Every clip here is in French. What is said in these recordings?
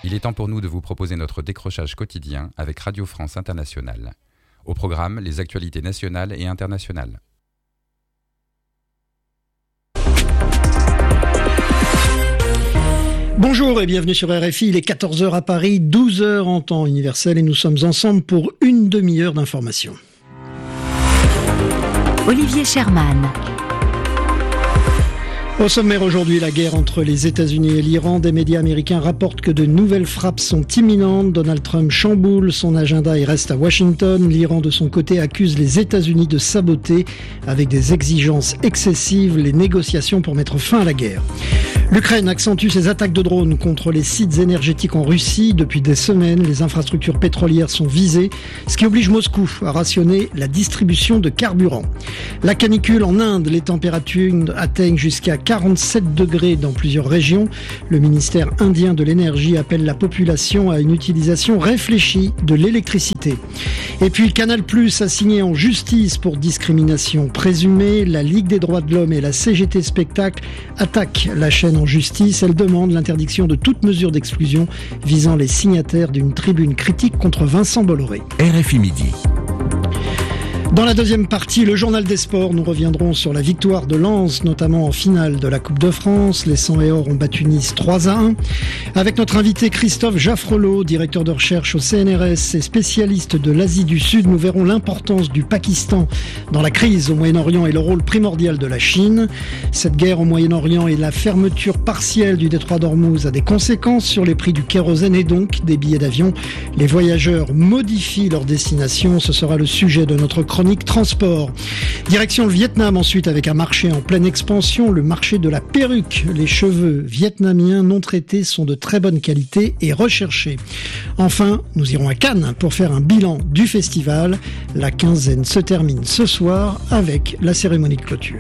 Il est temps pour nous de vous proposer notre décrochage quotidien avec Radio France Internationale. Au programme, les actualités nationales et internationales. Bonjour et bienvenue sur RFI, il est 14h à Paris, 12h en temps universel et nous sommes ensemble pour une demi-heure d'information. Olivier Sherman. Au sommaire aujourd'hui, la guerre entre les États-Unis et l'Iran. Des médias américains rapportent que de nouvelles frappes sont imminentes. Donald Trump chamboule son agenda et reste à Washington. L'Iran, de son côté, accuse les États-Unis de saboter, avec des exigences excessives, les négociations pour mettre fin à la guerre. L'Ukraine accentue ses attaques de drones contre les sites énergétiques en Russie. Depuis des semaines, les infrastructures pétrolières sont visées, ce qui oblige Moscou à rationner la distribution de carburant. La canicule en Inde, les températures atteignent jusqu'à 47 degrés dans plusieurs régions. Le ministère indien de l'énergie appelle la population à une utilisation réfléchie de l'électricité. Et puis Canal+ a signé en justice pour discrimination présumée. La Ligue des droits de l'homme et la CGT Spectacle attaquent la chaîne en justice. Elle demande l'interdiction de toute mesure d'exclusion visant les signataires d'une tribune critique contre Vincent Bolloré. RFI Midi. Dans la deuxième partie, le journal des sports, nous reviendrons sur la victoire de Lens, notamment en finale de la Coupe de France. Les 100 et or ont battu Nice 3-1. Avec notre invité Christophe Jaffrelot, directeur de recherche au CNRS et spécialiste de l'Asie du Sud, nous verrons l'importance du Pakistan dans la crise au Moyen-Orient et le rôle primordial de la Chine. Cette guerre au Moyen-Orient et la fermeture partielle du détroit d'Ormuz a des conséquences sur les prix du kérosène et donc des billets d'avion. Les voyageurs modifient leur destination. Ce sera le sujet de notre chronique transport. Direction le Vietnam ensuite avec un marché en pleine expansion, le marché de la perruque. Les cheveux vietnamiens non traités sont de très bonne qualité et recherchés. Enfin, nous irons à Cannes pour faire un bilan du festival. La quinzaine se termine ce soir avec la cérémonie de clôture.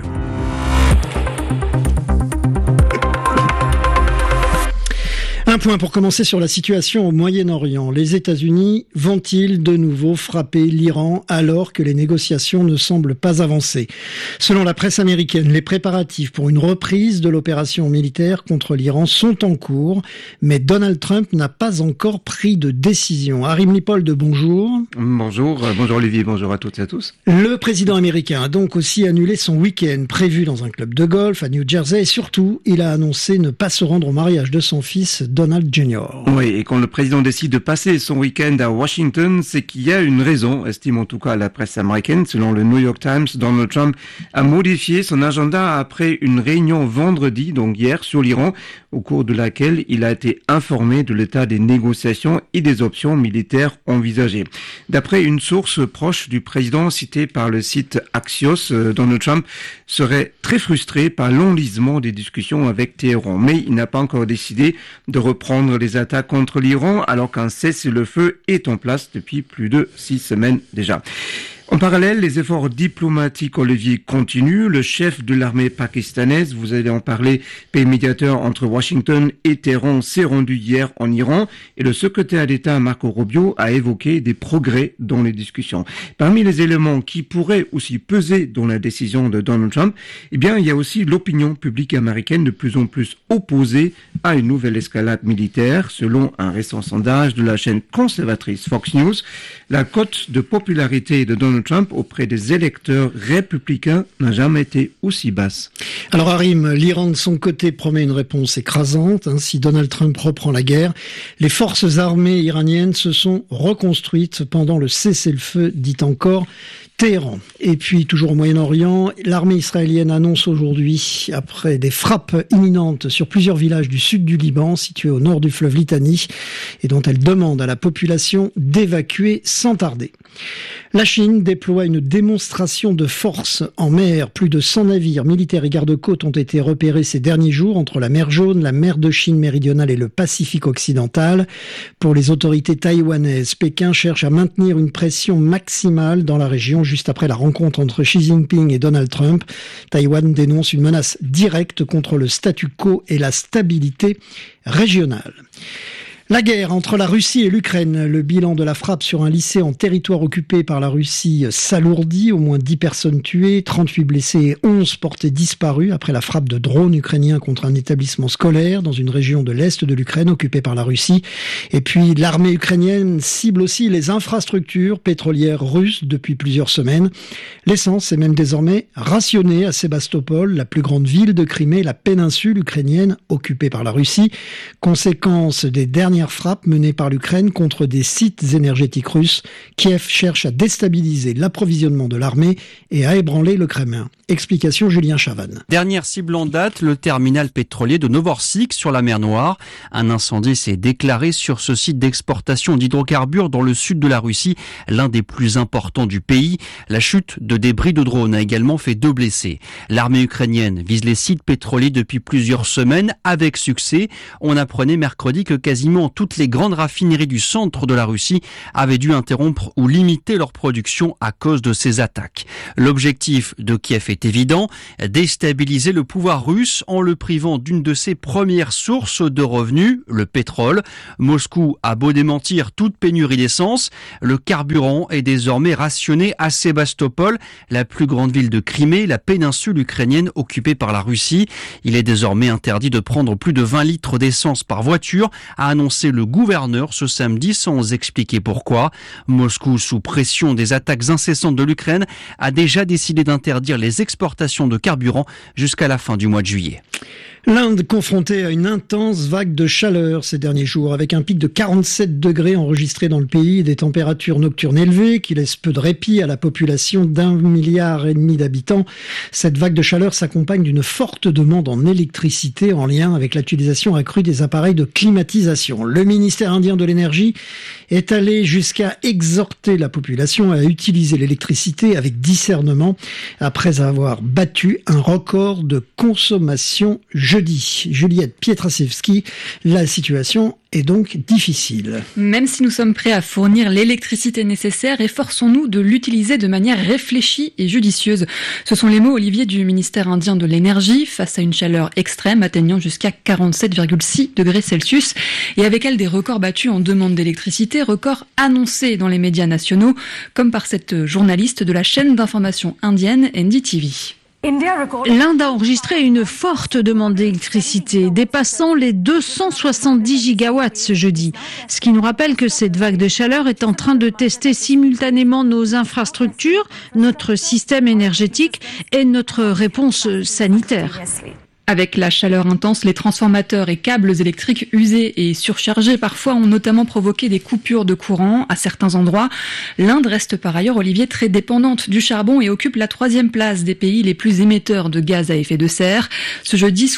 Un point pour commencer sur la situation au Moyen-Orient. Les États-Unis vont-ils de nouveau frapper l'Iran alors que les négociations ne semblent pas avancer ? Selon la presse américaine, les préparatifs pour une reprise de l'opération militaire contre l'Iran sont en cours, mais Donald Trump n'a pas encore pris de décision. Harim Lippold, bonjour. Bonjour Olivier, bonjour à toutes et à tous. Le président américain a donc aussi annulé son week-end prévu dans un club de golf à New Jersey et surtout, il a annoncé ne pas se rendre au mariage de son fils Donald Jr. Oui, et quand le président décide de passer son week-end à Washington, c'est qu'il y a une raison, estime en tout cas la presse américaine. Selon le New York Times, Donald Trump a modifié son agenda après une réunion vendredi, donc hier, sur l'Iran, au cours de laquelle il a été informé de l'état des négociations et des options militaires envisagées. D'après une source proche du président citée par le site Axios, Donald Trump serait très frustré par l'enlisement des discussions avec Téhéran, mais il n'a pas encore décidé de reprendre les attaques contre l'Iran alors qu'un cessez-le-feu est en place depuis plus de 6 semaines déjà. En parallèle, les efforts diplomatiques, Olivier, continuent. Le chef de l'armée pakistanaise, vous allez en parler, pays médiateur entre Washington et Téhéran, s'est rendu hier en Iran et le secrétaire d'État Marco Rubio a évoqué des progrès dans les discussions. Parmi les éléments qui pourraient aussi peser dans la décision de Donald Trump, eh bien, il y a aussi l'opinion publique américaine de plus en plus opposée à une nouvelle escalade militaire. Selon un récent sondage de la chaîne conservatrice Fox News, la cote de popularité de Donald Trump auprès des électeurs républicains n'a jamais été aussi basse. Alors Harim, l'Iran de son côté promet une réponse écrasante. Si Donald Trump reprend la guerre, les forces armées iraniennes se sont reconstruites pendant le cessez-le-feu, dit encore Téhéran. Et puis, toujours au Moyen-Orient, l'armée israélienne annonce aujourd'hui, après des frappes imminentes sur plusieurs villages du sud du Liban, situés au nord du fleuve Litani, et dont elle demande à la population d'évacuer sans tarder. La Chine déploie une démonstration de force en mer. Plus de 100 navires militaires et garde-côtes ont été repérés ces derniers jours entre la mer Jaune, la mer de Chine méridionale et le Pacifique occidental. Pour les autorités taïwanaises, Pékin cherche à maintenir une pression maximale dans la région juste après la rencontre entre Xi Jinping et Donald Trump. Taïwan dénonce une menace directe contre le statu quo et la stabilité régionale. La guerre entre la Russie et l'Ukraine. Le bilan de la frappe sur un lycée en territoire occupé par la Russie s'alourdit. Au moins 10 personnes tuées, 38 blessés et 11 portés disparus après la frappe de drones ukrainiens contre un établissement scolaire dans une région de l'Est de l'Ukraine occupée par la Russie. Et puis l'armée ukrainienne cible aussi les infrastructures pétrolières russes depuis plusieurs semaines. L'essence est même désormais rationnée à Sébastopol, la plus grande ville de Crimée, la péninsule ukrainienne occupée par la Russie. Conséquence des dernières frappes menées par l'Ukraine contre des sites énergétiques russes. Kiev cherche à déstabiliser l'approvisionnement de l'armée et à ébranler le Kremlin. Explication Julien Chavannes. Dernière cible en date, le terminal pétrolier de Novorosíisk sur la mer Noire. Un incendie s'est déclaré sur ce site d'exportation d'hydrocarbures dans le sud de la Russie, l'un des plus importants du pays. La chute de débris de drones a également fait 2 blessés. L'armée ukrainienne vise les sites pétroliers depuis plusieurs semaines avec succès. On apprenait mercredi que quasiment toutes les grandes raffineries du centre de la Russie avaient dû interrompre ou limiter leur production à cause de ces attaques. L'objectif de Kiev est évident, déstabiliser le pouvoir russe en le privant d'une de ses premières sources de revenus, le pétrole. Moscou a beau démentir toute pénurie d'essence, le carburant est désormais rationné à Sébastopol, la plus grande ville de Crimée, la péninsule ukrainienne occupée par la Russie. Il est désormais interdit de prendre plus de 20 litres d'essence par voiture, a annoncé le gouverneur ce samedi sans expliquer pourquoi. Moscou, sous pression des attaques incessantes de l'Ukraine, a déjà décidé d'interdire les exportations de carburant jusqu'à la fin du mois de juillet. L'Inde confrontée à une intense vague de chaleur ces derniers jours, avec un pic de 47 degrés enregistré dans le pays et des températures nocturnes élevées qui laissent peu de répit à la population d'1,5 milliard d'habitants. Cette vague de chaleur s'accompagne d'une forte demande en électricité en lien avec l'utilisation accrue des appareils de climatisation. Le ministère indien de l'énergie est allé jusqu'à exhorter la population à utiliser l'électricité avec discernement après avoir battu un record de consommation jeudi. Juliette Pietraszewski, la situation est donc difficile. Même si nous sommes prêts à fournir l'électricité nécessaire, efforçons-nous de l'utiliser de manière réfléchie et judicieuse. Ce sont les mots, Olivier, du ministère indien de l'énergie face à une chaleur extrême atteignant jusqu'à 47,6 degrés Celsius et avec elle des records battus en demande d'électricité, records annoncés dans les médias nationaux, comme par cette journaliste de la chaîne d'information indienne NDTV. L'Inde a enregistré une forte demande d'électricité, dépassant les 270 gigawatts ce jeudi. Ce qui nous rappelle que cette vague de chaleur est en train de tester simultanément nos infrastructures, notre système énergétique et notre réponse sanitaire. Avec la chaleur intense, les transformateurs et câbles électriques usés et surchargés parfois ont notamment provoqué des coupures de courant à certains endroits. L'Inde reste par ailleurs, Olivier, très dépendante du charbon et occupe la 3e place des pays les plus émetteurs de gaz à effet de serre. Ce jeudi,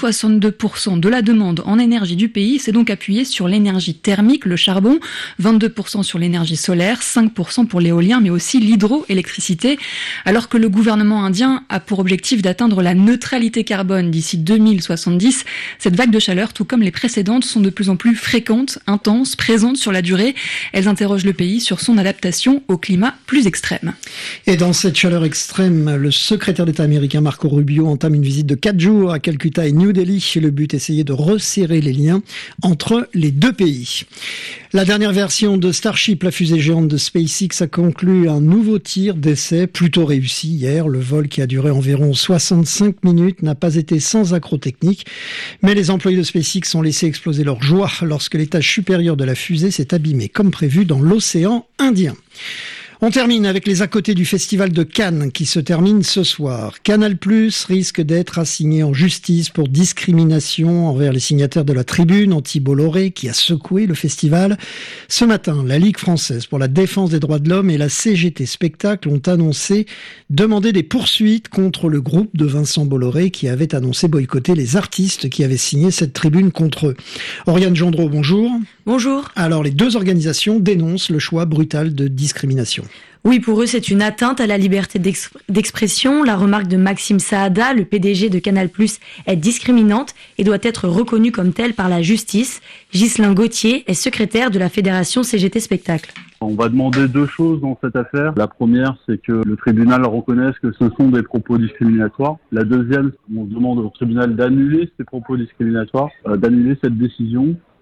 62% de la demande en énergie du pays s'est donc appuyée sur l'énergie thermique, le charbon, 22% sur l'énergie solaire, 5% pour l'éolien, mais aussi l'hydroélectricité. Alors que le gouvernement indien a pour objectif d'atteindre la neutralité carbone d'ici 2070, cette vague de chaleur, tout comme les précédentes, sont de plus en plus fréquentes, intenses, présentes sur la durée. Elles interrogent le pays sur son adaptation au climat plus extrême. Et dans cette chaleur extrême, le secrétaire d'État américain Marco Rubio entame une visite de 4 jours à Calcutta et New Delhi. Le but, essayer de resserrer les liens entre les deux pays. La dernière version de Starship, la fusée géante de SpaceX, a conclu un nouveau tir d'essai plutôt réussi hier. Le vol, qui a duré environ 65 minutes, n'a pas été sans accroc technique, mais les employés de SpaceX ont laissé exploser leur joie lorsque l'étage supérieur de la fusée s'est abîmé comme prévu dans l'océan Indien. On termine avec les à côté du festival de Cannes qui se termine ce soir. Canal+ risque d'être assigné en justice pour discrimination envers les signataires de la tribune anti-Bolloré qui a secoué le festival. Ce matin, la Ligue française pour la défense des droits de l'homme et la CGT Spectacle ont annoncé demander des poursuites contre le groupe de Vincent Bolloré qui avait annoncé boycotter les artistes qui avaient signé cette tribune contre eux. Oriane Gendreau, bonjour. Bonjour. Alors, les deux organisations dénoncent le choix brutal de discrimination. Oui, pour eux, c'est une atteinte à la liberté d'expression. La remarque de Maxime Saada, le PDG de Canal+, est discriminante et doit être reconnue comme telle par la justice. Ghislain Gauthier est secrétaire de la Fédération CGT Spectacle. On va demander 2 choses dans cette affaire. La première, c'est que le tribunal reconnaisse que ce sont des propos discriminatoires. La deuxième, on demande au tribunal d'annuler ces propos discriminatoires, d'annuler cette décision.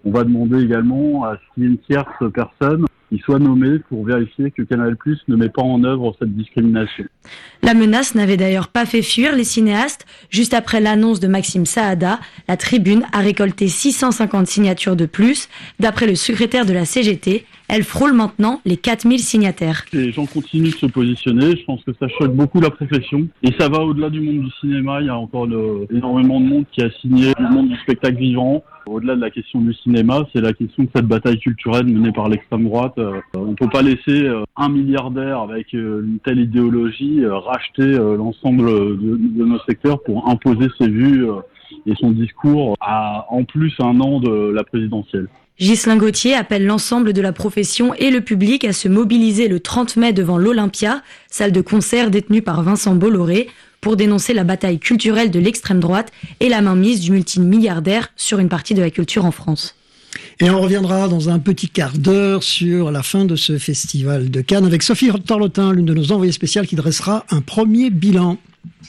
On va demander également à ce qu'il y ait une tierce personne qui soit nommée pour vérifier que Canal+ ne met pas en œuvre cette discrimination. La menace n'avait d'ailleurs pas fait fuir les cinéastes. Juste après l'annonce de Maxime Saada, la Tribune a récolté 650 signatures de plus. D'après le secrétaire de la CGT, elle frôle maintenant les 4000 signataires. Les gens continuent de se positionner, je pense que ça choque beaucoup la profession. Et ça va au-delà du monde du cinéma, il y a encore énormément de monde qui a signé le monde du spectacle vivant. Au-delà de la question du cinéma, c'est la question de cette bataille culturelle menée par l'extrême droite. On ne peut pas laisser un milliardaire avec une telle idéologie racheter l'ensemble de nos secteurs pour imposer ses vues et son discours à en plus un an de la présidentielle. Ghislain Gauthier appelle l'ensemble de la profession et le public à se mobiliser le 30 mai devant l'Olympia, salle de concert détenue par Vincent Bolloré, pour dénoncer la bataille culturelle de l'extrême droite et la mainmise du multimilliardaire sur une partie de la culture en France. Et on reviendra dans un petit quart d'heure sur la fin de ce festival de Cannes avec Sophie Torlotin, l'une de nos envoyées spéciales, qui dressera un premier bilan.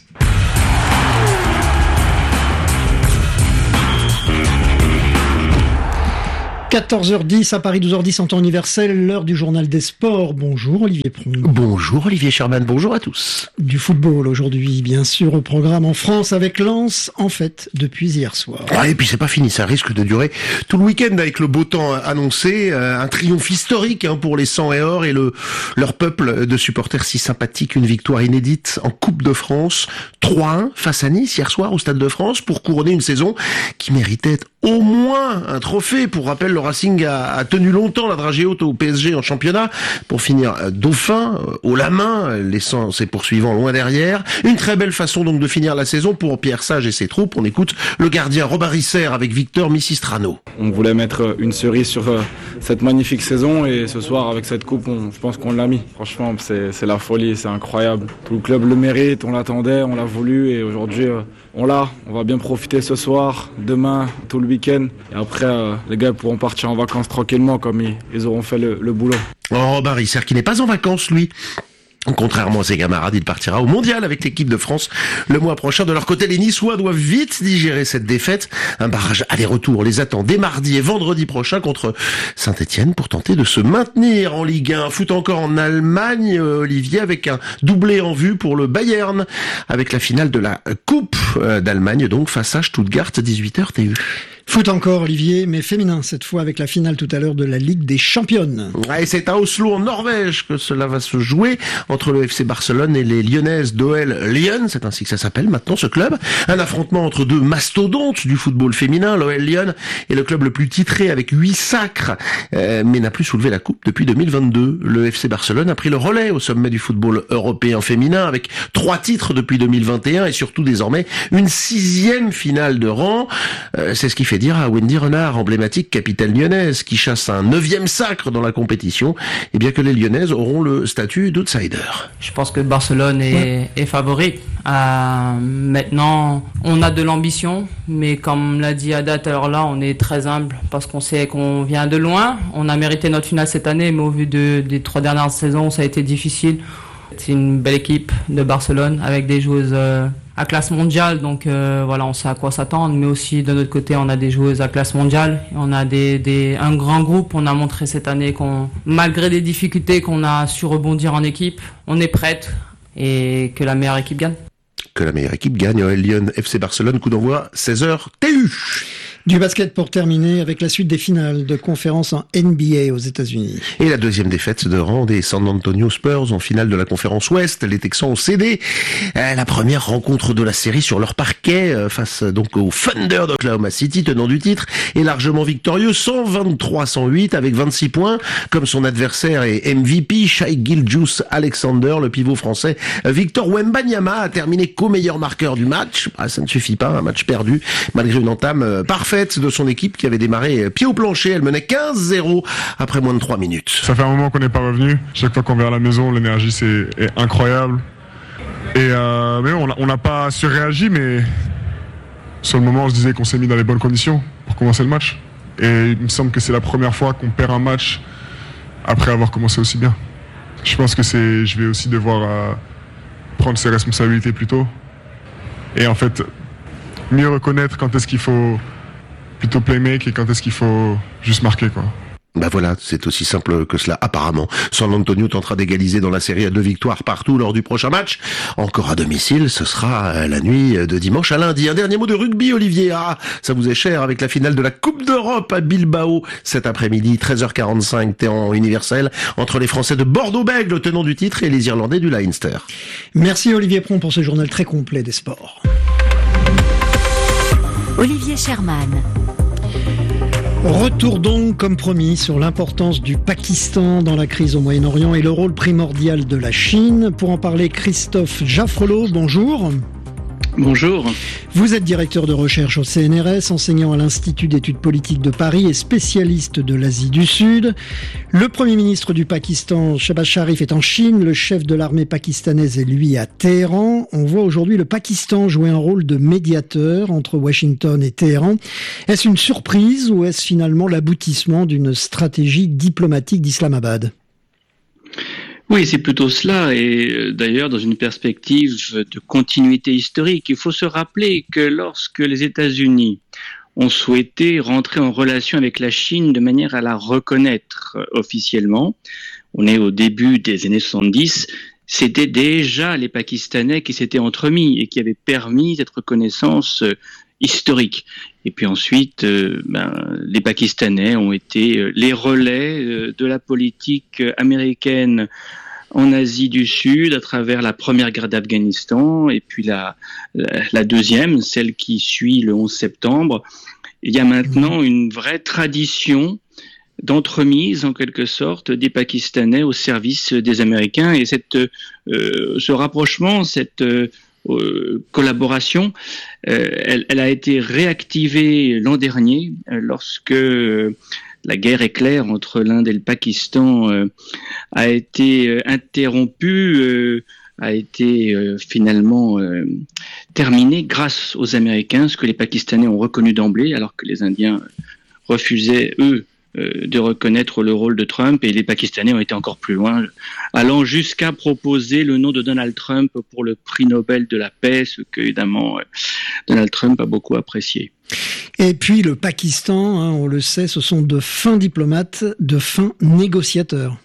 14h10 à Paris, 12h10 en temps universel, l'heure du journal des sports. Bonjour Olivier Prong. Bonjour Olivier Sherman, bonjour à tous. Du football aujourd'hui, bien sûr, au programme en France avec Lens en fête depuis hier soir. Ouais, et puis c'est pas fini, ça risque de durer tout le week-end avec le beau temps annoncé. Un triomphe historique pour les 100 et or et leur peuple de supporters si sympathiques. Une victoire inédite en Coupe de France, 3-1 face à Nice hier soir au Stade de France pour couronner une saison qui méritait au moins un trophée. Pour rappel, le Racing a tenu longtemps la dragée haute au PSG en championnat pour finir dauphin, haut la main, laissant ses poursuivants loin derrière. Une très belle façon donc de finir la saison pour Pierre Sage et ses troupes. On écoute le gardien Robin Risser avec Victor Missistrano. On voulait mettre une cerise sur cette magnifique saison et ce soir avec cette coupe, je pense qu'on l'a mis. Franchement, c'est la folie, c'est incroyable. Tout le club le mérite, on l'attendait, on l'a voulu et aujourd'hui on l'a. On va bien profiter ce soir, demain, tout le week-end. Et après, les gars pourront partir en vacances tranquillement comme ils auront fait le boulot. Robin Risser qui n'est pas en vacances, lui. Contrairement à ses camarades, il partira au mondial avec l'équipe de France le mois prochain. De leur côté, les Niçois doivent vite digérer cette défaite. Un barrage aller-retour les attend dès mardi et vendredi prochain contre Saint-Etienne pour tenter de se maintenir en Ligue 1. Foot encore en Allemagne, Olivier, avec un doublé en vue pour le Bayern, avec la finale de la Coupe d'Allemagne, donc face à Stuttgart, 18h TU. Foot encore, Olivier, mais féminin cette fois avec la finale tout à l'heure de la Ligue des Championnes. Et c'est à Oslo, en Norvège, que cela va se jouer entre le FC Barcelone et les Lyonnaises d'OL Lyon. C'est ainsi que ça s'appelle maintenant, ce club. Un affrontement entre deux mastodontes du football féminin, l'OL Lyon est le club le plus titré avec 8 sacres, mais n'a plus soulevé la coupe depuis 2022. Le FC Barcelone a pris le relais au sommet du football européen féminin avec 3 titres depuis 2021 et surtout désormais une 6e finale de rang. C'est ce qui fait dire à Wendy Renard, emblématique capitale lyonnaise, qui chasse un 9e sacre dans la compétition, et bien que les Lyonnaises auront le statut d'outsider. Je pense que Barcelone est favori. Maintenant, on a de l'ambition, mais comme l'a dit Ada tout à l'heure là, on est très humble parce qu'on sait qu'on vient de loin. On a mérité notre finale cette année, mais au vu des 3 dernières saisons, ça a été difficile. C'est une belle équipe de Barcelone avec des joueuses à classe mondiale, donc voilà, on sait à quoi s'attendre, mais aussi de notre côté, on a des joueuses à classe mondiale, on a un grand groupe, on a montré cette année qu'on, malgré des difficultés, qu'on a su rebondir en équipe, on est prête et que la meilleure équipe gagne. Que la meilleure équipe gagne, OL Lyon, FC Barcelone, coup d'envoi 16h TU. Du basket pour terminer avec la suite des finales de conférence en NBA aux États-Unis. Et la deuxième défaite de rang des San Antonio Spurs en finale de la conférence Ouest. Les Texans ont cédé la première rencontre de la série sur leur parquet face donc au Thunder d'Oklahoma City, tenant du titre, et largement victorieux, 123-108 avec 26 points, comme son adversaire et MVP Shai Gilgeous-Alexander, le pivot français Victor Wembanyama a terminé co-meilleur marqueur du match. Ça ne suffit pas, un match perdu malgré une entame parfaite de son équipe qui avait démarré pied au plancher. Elle menait 15-0 après moins de 3 minutes. Ça fait un moment qu'on n'est pas revenu. Chaque fois qu'on vient à la maison, l'énergie est incroyable. Et mais on n'a pas surréagi, mais sur le moment, on se disait qu'on s'est mis dans les bonnes conditions pour commencer le match. Et il me semble que c'est la première fois qu'on perd un match après avoir commencé aussi bien. Je pense que je vais aussi devoir prendre ses responsabilités plus tôt. Et en fait, mieux reconnaître quand est-ce qu'il faut plutôt playmake et quand est-ce qu'il faut juste marquer, quoi. Bah voilà, c'est aussi simple que cela apparemment. San Antonio tentera d'égaliser dans la série à 2 victoires partout lors du prochain match. Encore à domicile, ce sera la nuit de dimanche à lundi. Un dernier mot de rugby, Olivier. Ah, ça vous est cher avec la finale de la Coupe d'Europe à Bilbao cet après-midi, 13h45, temps universel, entre les Français de Bordeaux-Bègles, le tenant du titre, et les Irlandais du Leinster. Merci Olivier Pron pour ce journal très complet des sports. Olivier Sherman. Retour donc, comme promis, sur l'importance du Pakistan dans la crise au Moyen-Orient et le rôle primordial de la Chine. Pour en parler, Christophe Jaffrelot, bonjour. Bonjour. Vous êtes directeur de recherche au CNRS, enseignant à l'Institut d'études politiques de Paris et spécialiste de l'Asie du Sud. Le Premier ministre du Pakistan, Shehbaz Sharif, est en Chine. Le chef de l'armée pakistanaise est, lui, à Téhéran. On voit aujourd'hui le Pakistan jouer un rôle de médiateur entre Washington et Téhéran. Est-ce une surprise ou est-ce finalement l'aboutissement d'une stratégie diplomatique d'Islamabad ? Oui, c'est plutôt cela, et d'ailleurs dans une perspective de continuité historique. Il faut se rappeler que lorsque les États-Unis ont souhaité rentrer en relation avec la Chine de manière à la reconnaître officiellement, on est au début des années 70, c'était déjà les Pakistanais qui s'étaient entremis et qui avaient permis cette reconnaissance historique. Et puis ensuite, les Pakistanais ont été les relais de la politique américaine en Asie du Sud à travers la première guerre d'Afghanistan et puis la deuxième, celle qui suit le 11 septembre. Il y a maintenant une vraie tradition d'entremise, en quelque sorte, des Pakistanais au service des Américains. Et ce rapprochement, cette collaboration, elle a été réactivée l'an dernier lorsque la guerre éclair entre l'Inde et le Pakistan a été interrompue, a été finalement terminée grâce aux Américains, ce que les Pakistanais ont reconnu d'emblée, alors que les Indiens refusaient, eux, de reconnaître le rôle de Trump, et les Pakistanais ont été encore plus loin, allant jusqu'à proposer le nom de Donald Trump pour le prix Nobel de la paix, ce que évidemment Donald Trump a beaucoup apprécié. Et puis le Pakistan, on le sait, ce sont de fins diplomates, de fins négociateurs.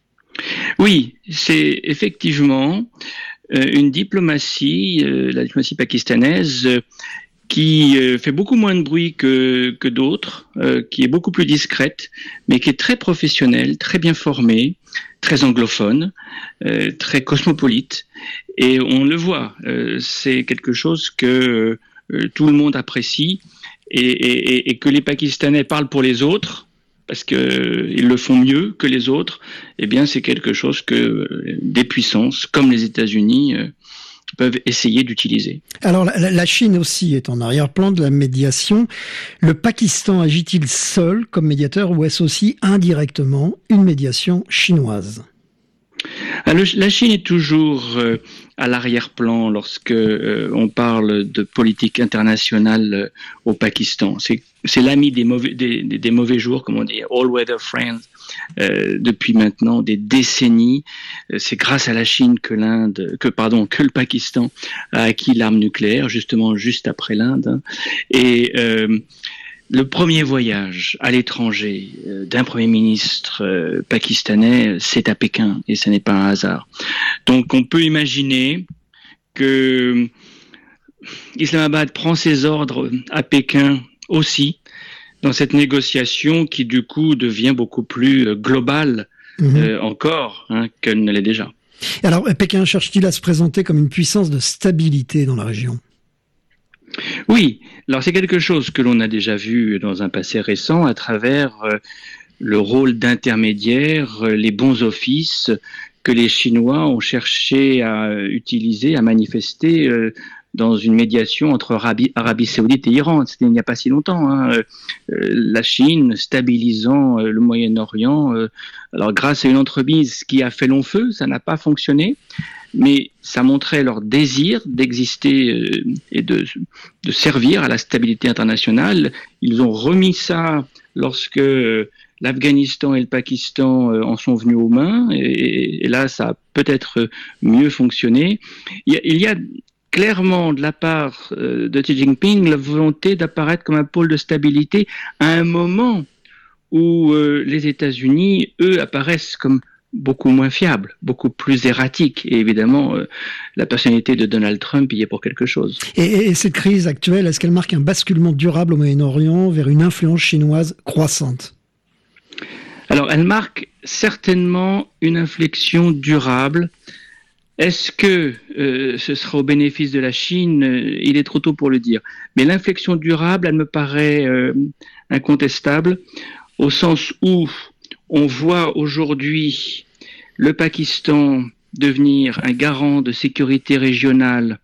Oui, c'est effectivement une diplomatie, la diplomatie pakistanaise, qui fait beaucoup moins de bruit que d'autres, qui est beaucoup plus discrète, mais qui est très professionnelle, très bien formée, très anglophone, très cosmopolite. Et on le voit, c'est quelque chose que tout le monde apprécie et que les Pakistanais parlent pour les autres, parce qu'ils le font mieux que les autres. Eh bien, c'est quelque chose que des puissances, comme les États-Unis, peuvent essayer d'utiliser. Alors la Chine aussi est en arrière-plan de la médiation. Le Pakistan agit-il seul comme médiateur ou est-ce aussi indirectement une médiation chinoise ? La Chine est toujours à l'arrière-plan lorsque on parle de politique internationale au Pakistan. C'est l'ami des mauvais jours, comme on dit, all-weather friends. Depuis maintenant des décennies, c'est grâce à la Chine que le Pakistan a acquis l'arme nucléaire, justement juste après l'Inde. Et le premier voyage à l'étranger d'un premier ministre pakistanais, c'est à Pékin, et ce n'est pas un hasard. Donc on peut imaginer que Islamabad prend ses ordres à Pékin aussi, dans cette négociation qui du coup devient beaucoup plus globale encore qu'elle ne l'est déjà. Alors Pékin cherche-t-il à se présenter comme une puissance de stabilité dans la région ? Oui, alors c'est quelque chose que l'on a déjà vu dans un passé récent à travers le rôle d'intermédiaire, les bons offices que les Chinois ont cherché à utiliser, à manifester dans une médiation entre Arabie Saoudite et Iran. C'était il n'y a pas si longtemps. La Chine stabilisant le Moyen-Orient, alors grâce à une entremise qui a fait long feu, ça n'a pas fonctionné, mais ça montrait leur désir d'exister et de servir à la stabilité internationale. Ils ont remis ça lorsque l'Afghanistan et le Pakistan en sont venus aux mains, et là ça a peut-être mieux fonctionné. Il y a clairement de la part de Xi Jinping la volonté d'apparaître comme un pôle de stabilité à un moment où les États-Unis, eux, apparaissent comme beaucoup moins fiables, beaucoup plus erratiques. Et évidemment, la personnalité de Donald Trump y est pour quelque chose. Et cette crise actuelle, est-ce qu'elle marque un basculement durable au Moyen-Orient vers une influence chinoise croissante ? Alors, elle marque certainement une inflexion durable. Est-ce que ce sera au bénéfice de la Chine ? Il est trop tôt pour le dire. Mais l'inflexion durable, elle me paraît incontestable, au sens où on voit aujourd'hui le Pakistan devenir un garant de sécurité régionale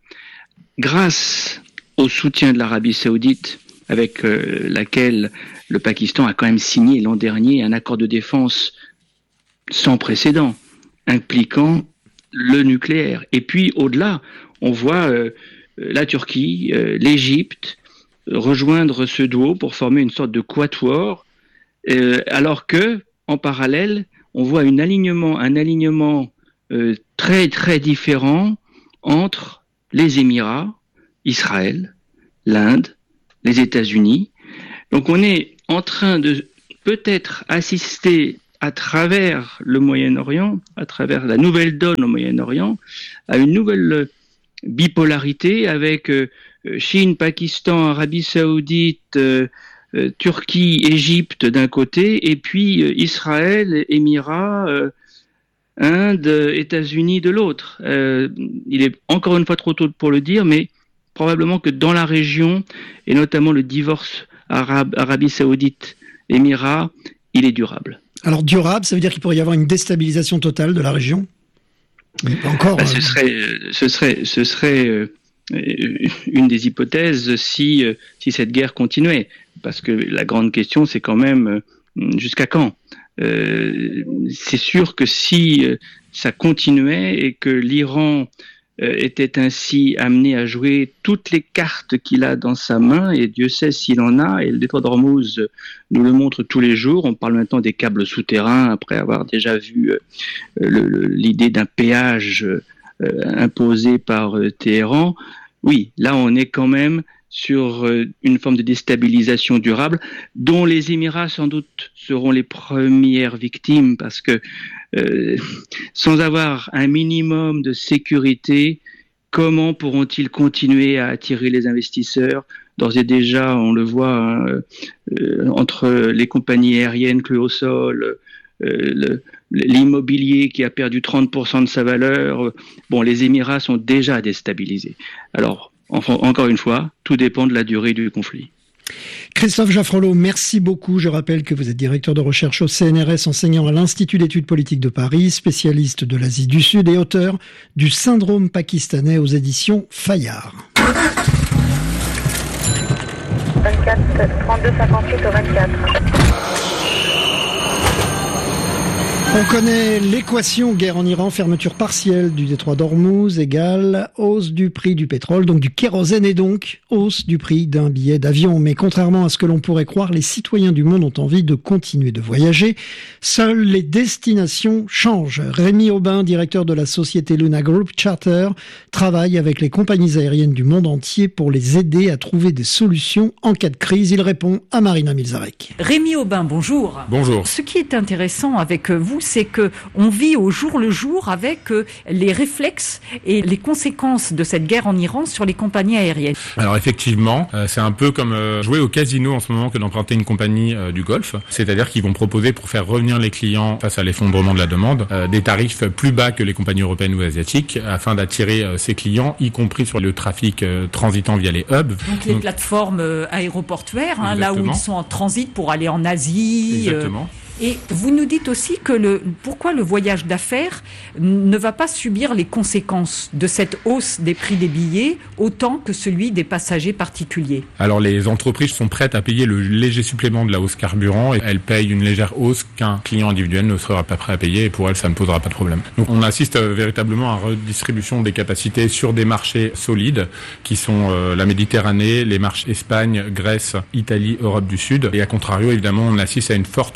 grâce au soutien de l'Arabie Saoudite, avec laquelle le Pakistan a quand même signé l'an dernier un accord de défense sans précédent, impliquant le nucléaire. Et puis au-delà, on voit la Turquie, l'Égypte rejoindre ce duo pour former une sorte de quatuor, alors que en parallèle, on voit un alignement très très différent entre les Émirats, Israël, l'Inde, les États-Unis. Donc on est en train de peut-être assister à travers le Moyen-Orient, à travers la nouvelle donne au Moyen-Orient, à une nouvelle bipolarité avec Chine, Pakistan, Arabie Saoudite, Turquie, Égypte d'un côté, et puis Israël, Émirats, Inde, États-Unis de l'autre. Il est encore une fois trop tôt pour le dire, mais probablement que dans la région, et notamment le divorce Arabie Saoudite, Émirats, il est durable. Alors durable, ça veut dire qu'il pourrait y avoir une déstabilisation totale de la région ? Encore. Ce serait une des hypothèses si cette guerre continuait. Parce que la grande question, c'est quand même jusqu'à quand ? C'est sûr que si ça continuait et que l'Iran était ainsi amené à jouer toutes les cartes qu'il a dans sa main, et Dieu sait s'il en a, et le détroit d'Ormuz nous le montre tous les jours. On parle maintenant des câbles souterrains, après avoir déjà vu l'idée d'un péage imposé par Téhéran. Oui, là on est quand même sur une forme de déstabilisation durable, dont les Émirats sans doute seront les premières victimes, parce que sans avoir un minimum de sécurité, comment pourront-ils continuer à attirer les investisseurs ? D'ores et déjà, on le voit entre les compagnies aériennes clouées au sol, l'immobilier qui a perdu 30% de sa valeur. Bon, les Émirats sont déjà déstabilisés. Alors, encore une fois, tout dépend de la durée du conflit. Christophe Jaffrelot, merci beaucoup. Je rappelle que vous êtes directeur de recherche au CNRS, enseignant à l'Institut d'études politiques de Paris, spécialiste de l'Asie du Sud et auteur du Syndrome pakistanais aux éditions Fayard. 24, 32, 58 au 24. On connaît l'équation guerre en Iran, fermeture partielle du détroit d'Ormuz égale hausse du prix du pétrole, donc du kérosène, et donc hausse du prix d'un billet d'avion. Mais contrairement à ce que l'on pourrait croire, les citoyens du monde ont envie de continuer de voyager. Seules les destinations changent. Rémi Aubin, directeur de la société Luna Group Charter, travaille avec les compagnies aériennes du monde entier pour les aider à trouver des solutions en cas de crise. Il répond à Marina Milzarek. Rémi Aubin, bonjour. Bonjour. Ce qui est intéressant avec vous, c'est que on vit au jour le jour avec les réflexes et les conséquences de cette guerre en Iran sur les compagnies aériennes. Alors effectivement, c'est un peu comme jouer au casino en ce moment que d'emprunter une compagnie du Golfe. C'est-à-dire qu'ils vont proposer, pour faire revenir les clients face à l'effondrement de la demande, des tarifs plus bas que les compagnies européennes ou asiatiques, afin d'attirer ces clients, y compris sur le trafic transitant via les hubs. Donc les plateformes aéroportuaires, là où ils sont en transit pour aller en Asie. Exactement. Et vous nous dites aussi que pourquoi le voyage d'affaires ne va pas subir les conséquences de cette hausse des prix des billets autant que celui des passagers particuliers. Alors les entreprises sont prêtes à payer le léger supplément de la hausse carburant, et elles payent une légère hausse qu'un client individuel ne sera pas prêt à payer, et pour elles ça ne posera pas de problème. Donc on assiste véritablement à une redistribution des capacités sur des marchés solides qui sont la Méditerranée, les marchés Espagne, Grèce, Italie, Europe du Sud, et à contrario évidemment on assiste à une forte réduction des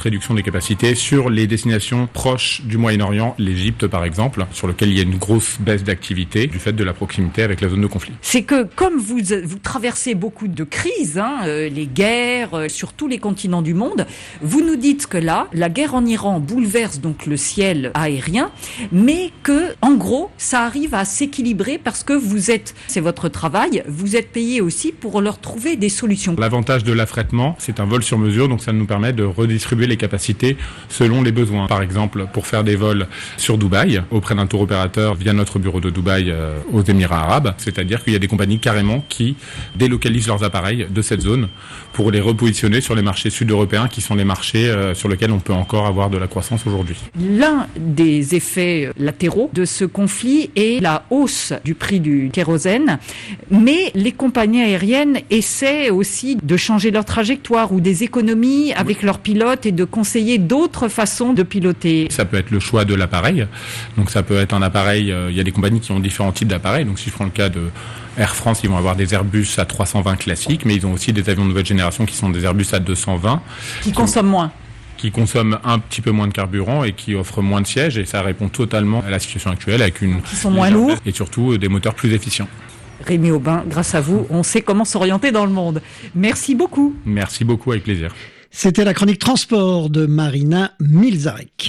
capacités sur les destinations proches du Moyen-Orient, l'Égypte par exemple, sur lequel il y a une grosse baisse d'activité du fait de la proximité avec la zone de conflit. C'est que comme vous traversez beaucoup de crises, les guerres sur tous les continents du monde, vous nous dites que là, la guerre en Iran bouleverse donc le ciel aérien, mais que en gros, ça arrive à s'équilibrer parce que c'est votre travail, vous êtes payé aussi pour leur trouver des solutions. L'avantage de l'affrètement, c'est un vol sur mesure, donc ça nous permet de redistribuer les capacités selon les besoins. Par exemple, pour faire des vols sur Dubaï, auprès d'un tour opérateur via notre bureau de Dubaï aux Émirats arabes, c'est-à-dire qu'il y a des compagnies carrément qui délocalisent leurs appareils de cette zone pour les repositionner sur les marchés sud-européens qui sont les marchés sur lesquels on peut encore avoir de la croissance aujourd'hui. L'un des effets latéraux de ce conflit est la hausse du prix du kérosène, mais les compagnies aériennes essaient aussi de changer leur trajectoire ou des économies avec leurs pilotes et de conseiller d'autres façons de piloter. Ça peut être le choix de l'appareil, donc ça peut être un appareil, il y a des compagnies qui ont différents types d'appareils, donc si je prends le cas de Air France, ils vont avoir des Airbus à 320 classiques, mais ils ont aussi des avions de nouvelle génération qui sont des Airbus à 220. Qui consomment moins. Qui consomment un petit peu moins de carburant et qui offrent moins de sièges, et ça répond totalement à la situation actuelle avec qui sont moins lourds et surtout des moteurs plus efficients. Rémi Aubin, grâce à vous, on sait comment s'orienter dans le monde. Merci beaucoup. Merci beaucoup, avec plaisir. C'était la chronique transport de Marina Milzarek.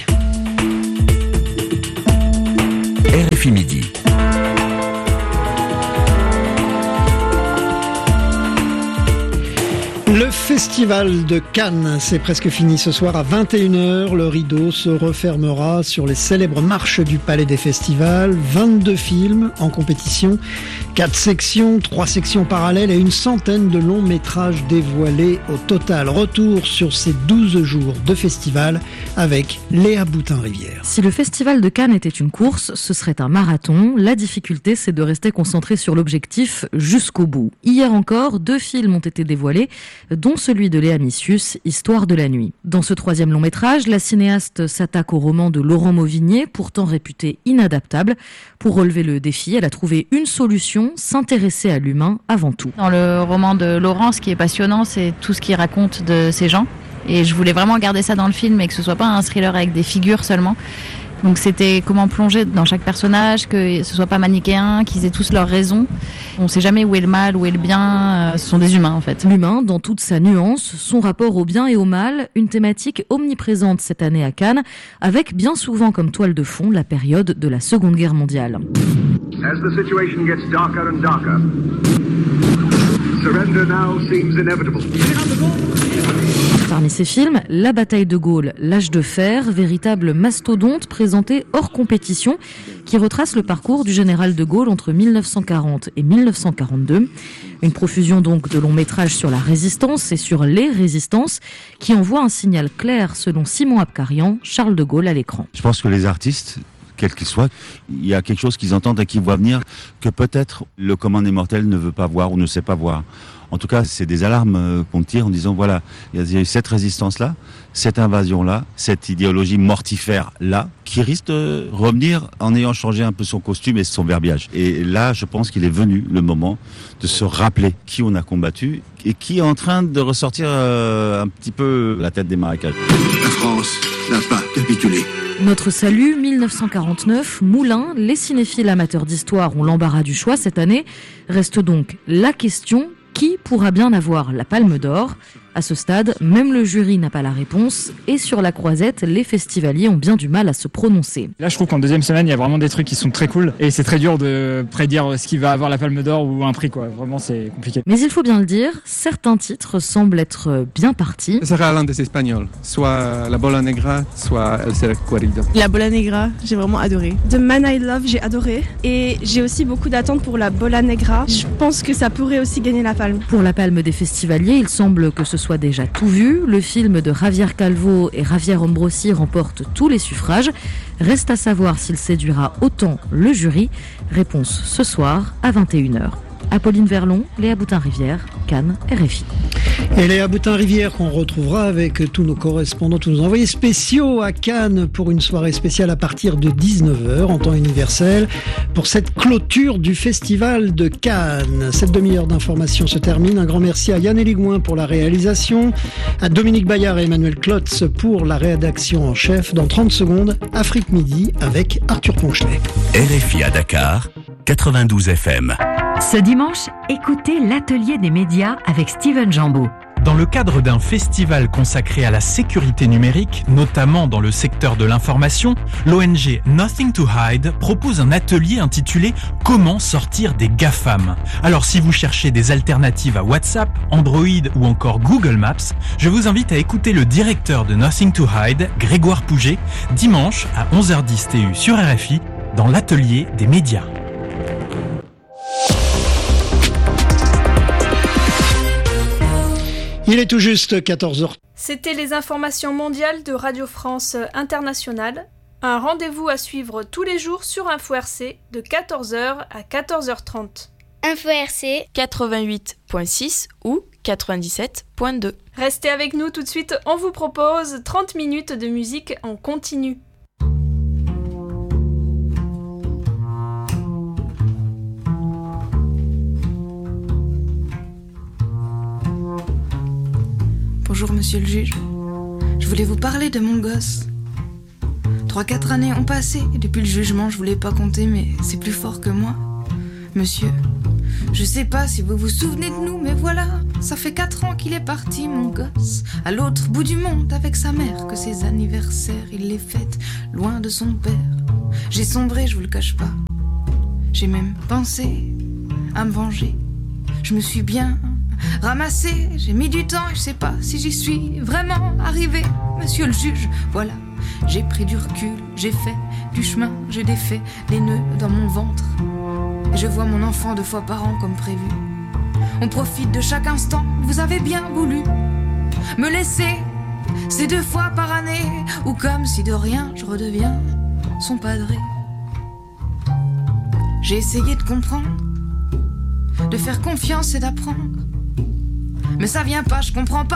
RFI Midi. Le festival de Cannes, c'est presque fini ce soir à 21h. Le rideau se refermera sur les célèbres marches du Palais des Festivals. 22 films en compétition, 4 sections, 3 sections parallèles et une centaine de longs métrages dévoilés au total. Retour sur ces 12 jours de festival avec Léa Boutin-Rivière. Si le festival de Cannes était une course, ce serait un marathon. La difficulté, c'est de rester concentré sur l'objectif jusqu'au bout. Hier encore, 2 films ont été dévoilés, dont celui de Léa Missius, Histoire de la nuit. Dans ce 3e long métrage, la cinéaste s'attaque au roman de Laurent Mauvigné, pourtant réputé inadaptable. Pour relever le défi, elle a trouvé une solution, s'intéresser à l'humain avant tout. Dans le roman de Laurent, ce qui est passionnant, c'est tout ce qu'il raconte de ces gens. Et je voulais vraiment garder ça dans le film et que ce soit pas un thriller avec des figures seulement. Donc c'était comment plonger dans chaque personnage, que ce soit pas manichéen, qu'ils aient tous leurs raisons. On sait jamais où est le mal, où est le bien, ce sont des humains en fait. L'humain dans toute sa nuance, son rapport au bien et au mal, une thématique omniprésente cette année à Cannes, avec bien souvent comme toile de fond la période de la Seconde Guerre mondiale. As the situation gets darker and darker, surrender now seems inevitable. Parmi ces films, La bataille de Gaulle, L'âge de fer, véritable mastodonte présenté hors compétition, qui retrace le parcours du général de Gaulle entre 1940 et 1942. Une profusion donc de longs métrages sur la résistance et sur les résistances, qui envoie un signal clair selon Simon Abkarian, Charles de Gaulle à l'écran. Je pense que les artistes, quels qu'ils soient, il y a quelque chose qu'ils entendent et qu'ils voient venir que peut-être le commun des mortels ne veut pas voir ou ne sait pas voir. En tout cas, c'est des alarmes qu'on tire en disant, voilà, il y a cette résistance-là, cette invasion-là, cette idéologie mortifère-là, qui risque de revenir en ayant changé un peu son costume et son verbiage. Et là, je pense qu'il est venu le moment de se rappeler qui on a combattu et qui est en train de ressortir un petit peu la tête des marécages. La France n'a pas capitulé. Notre salut, 1949, Moulin, les cinéphiles amateurs d'histoire ont l'embarras du choix cette année. Reste donc la question, qui pourra bien avoir la Palme d'Or ? À ce stade, même le jury n'a pas la réponse et sur la croisette, les festivaliers ont bien du mal à se prononcer. Là, je trouve qu'en deuxième semaine, il y a vraiment des trucs qui sont très cool et c'est très dur de prédire ce qui va avoir la Palme d'Or ou un prix, quoi. Vraiment, c'est compliqué. Mais il faut bien le dire, certains titres semblent être bien partis. Ce sera l'un des Espagnols, soit La Bola Negra, soit El Recuerdo. La Bola Negra, j'ai vraiment adoré. The Man I Love, j'ai adoré. Et j'ai aussi beaucoup d'attentes pour La Bola Negra. Je pense que ça pourrait aussi gagner la Palme. Pour la Palme des festivaliers, il semble que ce soit déjà tout vu. Le film de Javier Calvo et Javier Ambrosi remporte tous les suffrages. Reste à savoir s'il séduira autant le jury. Réponse ce soir à 21h. Apolline Verlon, Léa Boutin-Rivière, Cannes, RFI. Et Léa Boutin-Rivière qu'on retrouvera avec tous nos correspondants, tous nos envoyés spéciaux à Cannes pour une soirée spéciale à partir de 19h en temps universel pour cette clôture du Festival de Cannes. Cette demi-heure d'information se termine. Un grand merci à Yann Eligouin pour la réalisation, à Dominique Bayard et Emmanuel Klotz pour la rédaction en chef. Dans 30 secondes, Afrique Midi avec Arthur Ponchelet. RFI à Dakar, 92 FM. Ce dimanche, écoutez l'atelier des médias avec Steven Jambeau. Dans le cadre d'un festival consacré à la sécurité numérique, notamment dans le secteur de l'information, l'ONG Nothing to Hide propose un atelier intitulé « Comment sortir des GAFAM ». Alors si vous cherchez des alternatives à WhatsApp, Android ou encore Google Maps, je vous invite à écouter le directeur de Nothing to Hide, Grégoire Pouget, dimanche à 11h10 TU sur RFI, dans l'atelier des médias. Il est tout juste 14h. C'était les informations mondiales de Radio France Internationale. Un rendez-vous à suivre tous les jours sur Info RC de 14h à 14h30. Info RC 88.6 ou 97.2. Restez avec nous tout de suite, on vous propose 30 minutes de musique en continu. Bonjour monsieur le juge, je voulais vous parler de mon gosse. 3-4 années ont passé et depuis le jugement je voulais pas compter mais c'est plus fort que moi. Monsieur, je sais pas si vous vous souvenez de nous mais voilà, ça fait 4 ans qu'il est parti mon gosse. À l'autre bout du monde avec sa mère, que ses anniversaires il les fête loin de son père. J'ai sombré, je vous le cache pas, j'ai même pensé à me venger. Je me suis bien ramassé, j'ai mis du temps et je sais pas si j'y suis vraiment arrivé. Monsieur le juge, voilà, j'ai pris du recul, j'ai fait du chemin, j'ai défait les nœuds dans mon ventre. Et je vois mon enfant 2 fois par an comme prévu. On profite de chaque instant, vous avez bien voulu me laisser ces 2 fois par année, ou comme si de rien je redeviens son padré. J'ai essayé de comprendre, de faire confiance et d'apprendre. Mais ça vient pas, je comprends pas